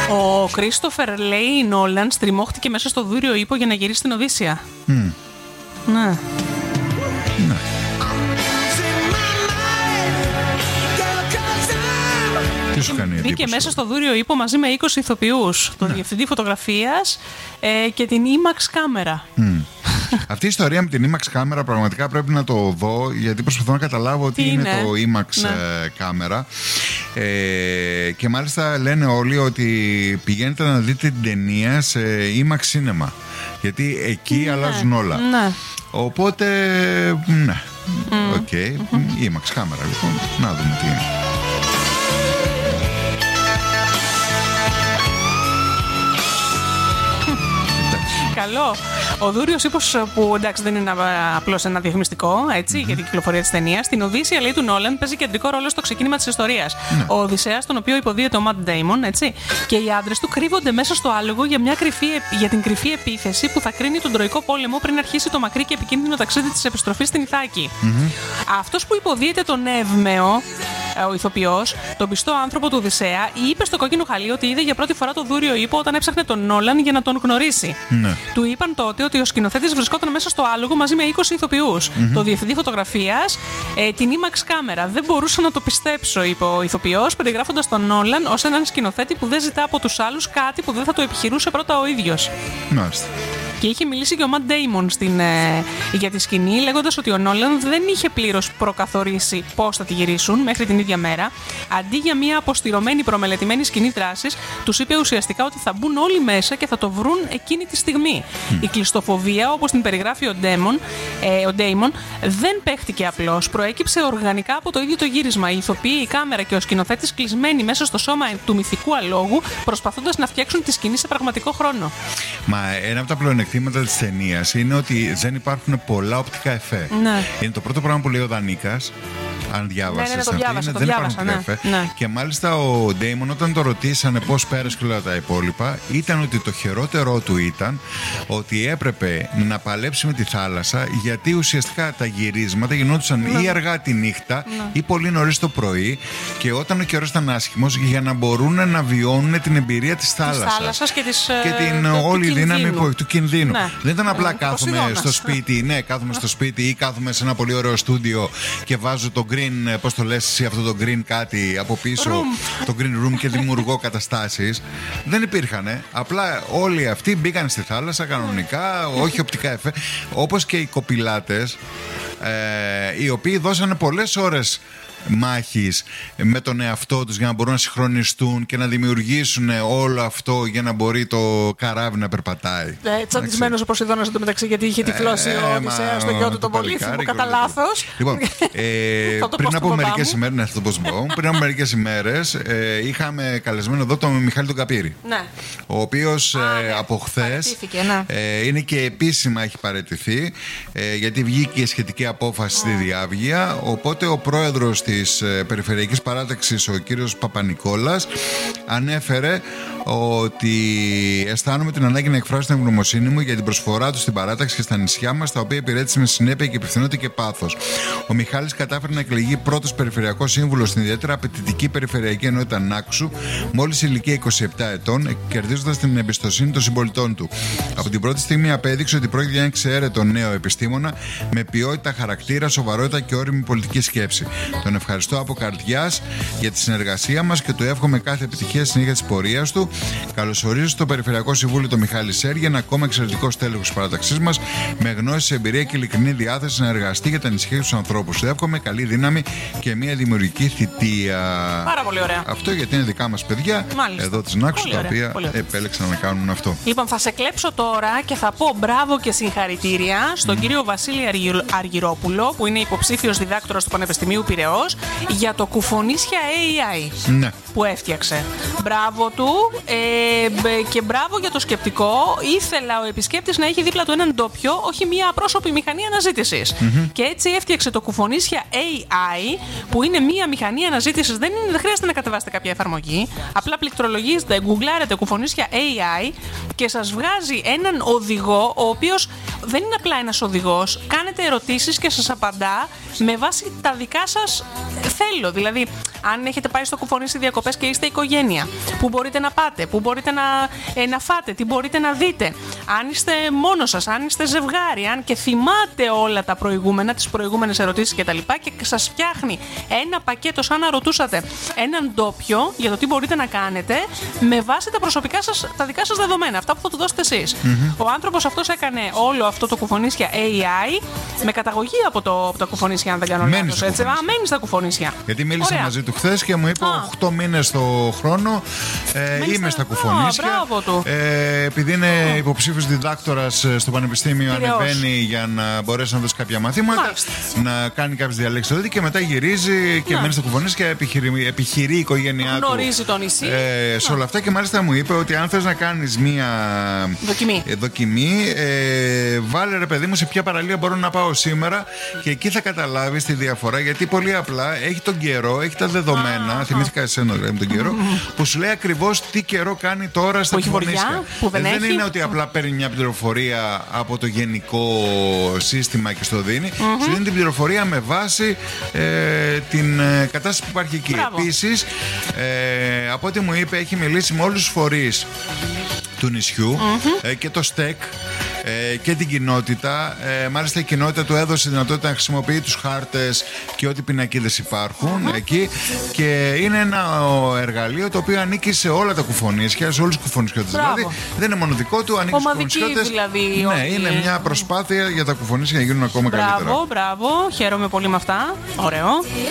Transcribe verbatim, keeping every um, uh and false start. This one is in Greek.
Ο Κρίστοφερ λέει Νόλαν στριμώχτηκε μέσα στο δούριο ύπο για να γυρίσει την Οδύσσεια. Mm. Ναι. Ναι. Μπήκε μέσα στο δούριο ύπο μαζί με είκοσι ηθοποιούς, τον ναι. διευθυντή φωτογραφίας ε, και την IMAX κάμερα. Mm. Αυτή η ιστορία με την IMAX κάμερα πραγματικά πρέπει να το δω, γιατί προσπαθώ να καταλάβω τι, τι είναι, είναι το IMAX ναι. κάμερα. Ε, και μάλιστα λένε όλοι ότι πηγαίνετε να δείτε την ταινία σε IMAX Cinema, γιατί εκεί ναι. αλλάζουν όλα. Ναι. Οπότε, ναι, οκ, mm. okay. mm-hmm. IMAX κάμερα λοιπόν, να δούμε τι είναι. Καλό. Ο δούριος ύπος, που εντάξει δεν είναι απλώς ένα διαφημιστικό, έτσι, mm-hmm. για την κυκλοφορία της ταινίας, στην Οδύσσεια, λέει, του Νόλαν παίζει κεντρικό ρόλο στο ξεκίνημα της ιστορίας. Mm-hmm. Ο Οδυσσέας, τον οποίο υποδίεται ο Ματ Ντέιμον, έτσι, και οι άντρες του κρύβονται μέσα στο άλογο για, μια κρυφή, για την κρυφή επίθεση που θα κρίνει τον Τροϊκό Πόλεμο πριν αρχίσει το μακρύ και επικίνδυνο ταξίδι της επιστροφής στην Ιθάκη. Mm-hmm. Αυτός που υποδίεται τον Εύμεο, ο ηθοποιός, τον πιστό άνθρωπο του Οδυσσέα, είπε στο κόκκινο χαλί ότι είδε για πρώτη φορά το δούριο ύπο όταν έψαχνε τον Νόλαν για να τον γνωρίσει. Mm-hmm. Του είπαν τότε ότι ο σκηνοθέτης βρισκόταν μέσα στο άλογο μαζί με είκοσι ηθοποιούς. Mm-hmm. Το διευθυντή φωτογραφίας, ε, την IMAX κάμερα. Δεν μπορούσα να το πιστέψω, είπε ο ηθοποιός, περιγράφοντας τον Νόλαν ως έναν σκηνοθέτη που δεν ζητά από τους άλλους κάτι που δεν θα το επιχειρούσε πρώτα ο ίδιος. Μάλιστα. Και είχε μιλήσει και ο Ματ Ντέιμον ε, για τη σκηνή, λέγοντας ότι ο Νόλαν δεν είχε πλήρως προκαθορίσει πώς θα τη γυρίσουν μέχρι την ίδια μέρα. Αντί για μια αποστηρωμένη, προμελετημένη σκηνή δράσης, τους είπε ουσιαστικά ότι θα μπουν όλοι μέσα και θα το βρουν εκείνη τη στιγμή. Mm. Η κλειστοφοβία, όπως την περιγράφει ο Ντέιμον, ε, ο Ντέιμον, δεν παίχτηκε απλώς. Προέκυψε οργανικά από το ίδιο το γύρισμα. Οι ηθοποιοί, η κάμερα και ο σκηνοθέτης κλεισμένοι μέσα στο σώμα του μυθικού αλόγου, προσπαθώντας να φτιάξουν τη σκηνή σε πραγματικό χρόνο. Μα ένα από τα πλεονεκτήματα της ταινίας είναι ότι δεν υπάρχουν πολλά οπτικά εφέ. Ναι. Είναι το πρώτο πράγμα που λέει ο Δανίκας. Αν διάβασες, ναι, ναι, το διάβασα, είναι, το δεν διάβασα, ναι, εφέ. Ναι. Και μάλιστα ο Ντέιμον, όταν το ρωτήσανε πώς πέρασε και όλα τα υπόλοιπα, ήταν ότι το χειρότερό του ήταν ότι έπρεπε να παλέψει με τη θάλασσα, γιατί ουσιαστικά τα γυρίσματα γινόντουσαν ναι. ή αργά τη νύχτα ναι. ή πολύ νωρίς το πρωί, και όταν ο καιρός ήταν άσχημος, για να μπορούν να βιώνουν την εμπειρία της θάλασσας και, της, και την του, όλη του δύναμη που, του κινδύνου. Ναι. Δεν ήταν απλά ναι. κάθομαι στο σπίτι, ναι, κάθομαι στο σπίτι ή κάθομαι σε ένα πολύ ωραίο στούντιο και βάζω το green, πώς το λες εσύ, αυτό το green κάτι από πίσω, room. το green room, και δημιουργώ καταστάσεις. Δεν υπήρχανε. Απλά όλοι αυτοί μπήκαν στη θάλασσα κανονικά, όχι οπτικά εφέ. Όπως και οι κοπηλάτες, ε, οι οποίοι δώσανε πολλές ώρες μάχης με τον εαυτό τους για να μπορούν να συγχρονιστούν και να δημιουργήσουν όλο αυτό για να μπορεί το καράβι να περπατάει. Ε, Τσαντισμένος ο Ποσειδώνας εντωμεταξύ, γιατί είχε τυφλώσει ε, ο Οδυσσέας στο γιο του τον Πολύφημο κατά λάθος. Λοιπόν, ε, πριν από μερικές ημέρες, ναι, θα το πω, πριν από μερικές ημέρες ε, είχαμε καλεσμένο εδώ τον Μιχάλη τον Καπύρη. Ναι. Ο οποίος ε, ναι. από χθες ναι. ε, είναι και επίσημα έχει παραιτηθεί, ε, γιατί βγήκε σχετική απόφαση στη Διάβγεια. Οπότε ο πρόεδρος της Περιφερειακής Παράταξης, ο κύριος Παπανικόλας, ανέφερε ότι αισθάνομαι την ανάγκη να εκφράσω την ευγνωμοσύνη μου για την προσφορά του στην παράταξη και στα νησιά μας, τα οποία υπηρέτησε με συνέπεια και υπευθυνότητα και πάθος. Ο Μιχάλης κατάφερε να εκλεγεί πρώτος περιφερειακός σύμβουλος στην ιδιαίτερα απαιτητική περιφερειακή ενότητα Νάξου, μόλις ηλικία είκοσι επτά ετών, κερδίζοντας την εμπιστοσύνη των συμπολιτών του. Από την πρώτη στιγμή απέδειξε ότι πρόκειται για έναν εξαίρετο νέο επιστήμονα με ποιότητα χαρακτήρα, σοβαρότητα και όριμη πολιτική σκέψη. Τον ευχαριστώ από καρδιάς για τη συνεργασία μας και του εύχομαι κάθε επιτυχία στη συνέχεια της πορείας του. Καλωσορίζω στο Περιφερειακό Συμβούλιο τον Μιχάλη Σέργη, ένα ακόμα εξαιρετικό στέλεχος της παράταξής μας, με γνώση, εμπειρία και ειλικρινή διάθεση να εργαστεί για τα νησιά και τους ανθρώπους. Του εύχομαι καλή δύναμη και μια δημιουργική θητεία. Πάρα πολύ ωραία. Αυτό γιατί είναι δικά μας παιδιά. Μάλιστα. Εδώ της Νάξου, τα οποία επέλεξαν να κάνουν αυτό. Λοιπόν, θα σε κλέψω τώρα και θα πω μπράβο και συγχαρητήρια στον mm. κύριο Βασίλη Αργυρόπουλο, που είναι υποψήφιος διδάκτορας του Πανεπιστημίου Πειραιώς, για το κουφονίσια έι άι ναι. που έφτιαξε. Μπράβο του ε, και μπράβο για το σκεπτικό. Ήθελα ο επισκέπτης να έχει δίπλα του έναν ντόπιο, όχι μία απρόσωπη μηχανή αναζήτησης. Mm-hmm. Και έτσι έφτιαξε το κουφονίσια έι άι, που είναι μία μηχανή αναζήτησης. Δεν, είναι, δεν χρειάζεται να κατεβάσετε κάποια εφαρμογή. Απλά πληκτρολογίζετε, γκουγκλάρετε κουφονίσια έι άι και σας βγάζει έναν οδηγό, ο οποίος δεν είναι απλά ένας οδηγός. Κάνετε ερωτήσεις και σας απαντά με βάση τα δικά σας θέλω. Δηλαδή, αν έχετε πάει στο κουφονίσι διακοπές και είστε οικογένεια, πού μπορείτε να πάτε, πού μπορείτε να, ε, να φάτε, τι μπορείτε να δείτε. Αν είστε μόνος σας, αν είστε ζευγάρι, αν και θυμάται όλα τα προηγούμενα, τις προηγούμενες ερωτήσεις κτλ. Και, και σας φτιάχνει ένα πακέτο σαν να ρωτούσατε έναν ντόπιο για το τι μπορείτε να κάνετε με βάση τα προσωπικά σας, τα δικά σας δεδομένα, αυτά που θα του δώσετε εσείς. Mm-hmm. Ο άνθρωπος αυτός έκανε όλο αυτό το κουφονίσια έι άι με καταγωγή από, το, από τα κουφονίσια, αν δεν κάνω λάθος. Έτσι, α, μένει στα κουφονίσια. Γιατί μίλησα Ωραία. μαζί του χθες και μου είπε οκτώ μήνες το χρόνο ε, είμαι στα κουφονίσια. Α, ε, επειδή είναι υποψήφιος διδάκτορας στο πανεπιστήμιο, Κυριώς. ανεβαίνει για να μπορέσει να δώσει κάποια μαθήματα, Μάλιστα. να κάνει κάποιες διαλέξεις και μετά γυρίζει και ναι. μένει στα κουφονίσια και επιχειρεί, επιχειρεί η οικογένειά του. Γνωρίζει το νησί. Ε, σε όλα αυτά και μάλιστα μου είπε ότι αν θες να κάνεις μία δοκιμή, ε, δοκιμή ε, βάλε ρε παιδί μου σε ποια παραλία μπορώ να πάω σήμερα και εκεί θα καταλάβεις τη διαφορά, γιατί πολύ απλά έχει τον καιρό, έχει τα δεδομένα. Ah, θυμήθηκα ah. εσένα με τον καιρό mm-hmm. που σου λέει ακριβώς τι καιρό κάνει τώρα στα κουφονίσια. Που δεν, ε, δεν έχει. είναι ότι απλά παίρνει μια πληροφορία από το γενικό σύστημα και στο δίνει. Mm-hmm. Σου δίνει την πληροφορία με βάση ε, την ε, κατάσταση που υπάρχει εκεί. Επίσης, ε, από ό,τι μου είπε, έχει μιλήσει με όλους τους φορείς του νησιού mm-hmm. ε, και το ΣΤΕΚ ε, και την κοινότητα. Ε, μάλιστα η κοινότητα του έδωσε δυνατότητα να χρησιμοποιεί τους χάρτες και ό,τι πινακίδες υπάρχουν mm-hmm. εκεί, και είναι ένα εργαλείο το οποίο ανήκει σε όλα τα κουφονίσια, σε όλους τους κουφονισιώτες. Δηλαδή δεν είναι μόνο δικό του, ανήκει στους κουφονισιώτες. Δηλαδή, ναι, ότι... είναι μια προσπάθεια για τα κουφονίσια να γίνουν ακόμα μπράβο, καλύτερα. Μπράβο, μπράβο, χαίρομαι πολύ με αυτά. Ωραίο.